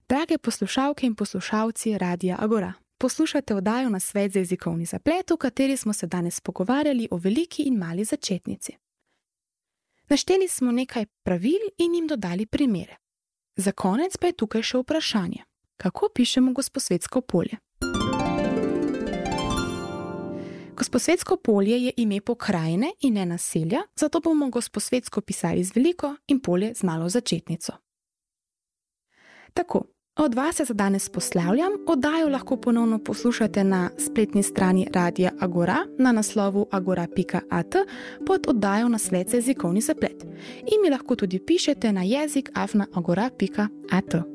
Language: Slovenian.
Drage poslušalke in poslušalci Radia Agora, poslušate oddajo Na svet za jezikovni zaplet, v kateri smo se danes pogovarjali o veliki in mali začetnici. Našteli smo nekaj pravil in jim dodali primere. Za konec pa je tukaj še vprašanje. Kako pišemo Gosposvetsko polje? Gosposvetsko polje je ime pokrajine in ne naselja, zato bomo Gosposvetsko pisali z veliko in polje z malo začetnico. Tako, od vas se za danes poslavljam, oddajo lahko ponovno poslušate na spletni strani Radia Agora na naslovu agora.at pod oddajo Na svet za jezikovni zaplet. In mi lahko tudi pišete na jezik@agora.at.